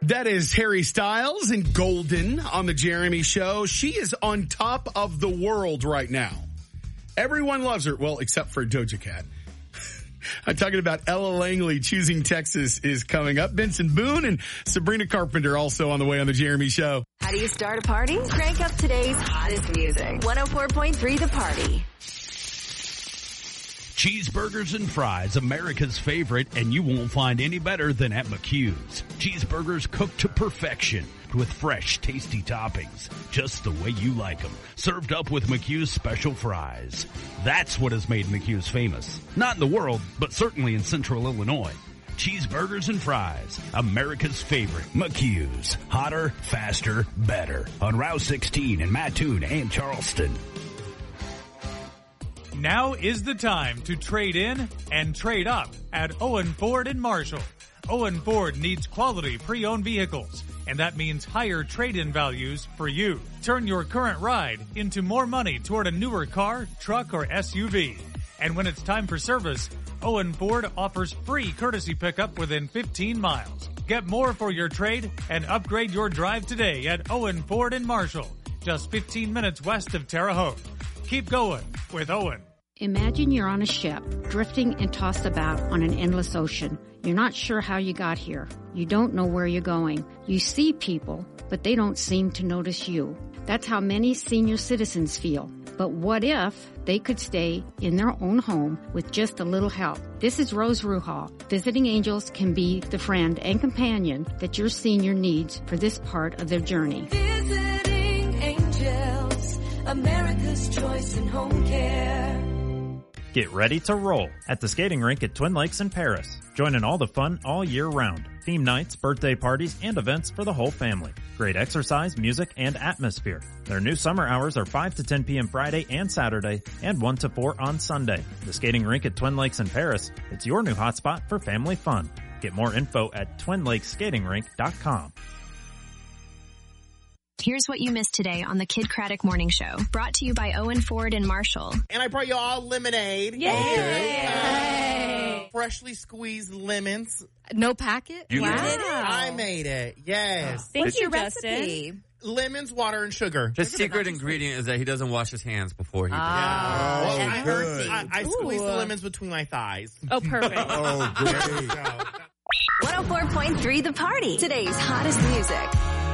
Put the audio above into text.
That is Harry Styles and Golden on the Jeremy Show. She is on top of the world right now. Everyone loves her. Well, except for Doja Cat. I'm talking about Ella Langley. Choosing Texas is coming up. Benson Boone and Sabrina Carpenter also on the way on the Jeremy Show. How do you start a party? Crank up today's hottest music. 104.3 The Party. Cheeseburgers and fries, America's favorite, and you won't find any better than at McHugh's. Cheeseburgers cooked to perfection with fresh, tasty toppings, just the way you like them. Served up with McHugh's special fries. That's what has made McHugh's famous. Not in the world, but certainly in Central Illinois. Cheeseburgers and fries, America's favorite, McHugh's. Hotter, faster, better. On Route 16 in Mattoon and Charleston. Now is the time to trade in and trade up at Owen Ford in Marshall. Owen Ford needs quality pre-owned vehicles, and that means higher trade-in values for you. Turn your current ride into more money toward a newer car, truck, or SUV. And when it's time for service, Owen Ford offers free courtesy pickup within 15 miles. Get more for your trade and upgrade your drive today at Owen Ford in Marshall, just 15 minutes west of Terre Haute. Keep going with Owen. Imagine you're on a ship, drifting and tossed about on an endless ocean. You're not sure how you got here. You don't know where you're going. You see people, but they don't seem to notice you. That's how many senior citizens feel. But what if they could stay in their own home with just a little help? This is Rose Ruhal. Visiting Angels can be the friend and companion that your senior needs for this part of their journey. Visiting Angels, America's choice in home care. Get ready to roll at the skating rink at Twin Lakes in Paris. Join in all the fun all year round. Theme nights, birthday parties, and events for the whole family. Great exercise, music, and atmosphere. Their new summer hours are 5 to 10 p.m. Friday and Saturday, and 1 to 4 on Sunday. The skating rink at Twin Lakes in Paris. It's your new hotspot for family fun. Get more info at twinlakeskatingrink.com. Here's what you missed today on the Kid Craddock Morning Show. Brought to you by Owen Ford in Marshall. And I brought you all lemonade. Yay! Freshly squeezed lemons. No packet? You wow. did it? I made it. Yes. Thank you, Justin. Lemons, water, and sugar. His secret ingredient is that he doesn't wash his hands before he does. I squeeze the lemons between my thighs. Oh, perfect. Oh, great. 104.3 The Party. Today's hottest music.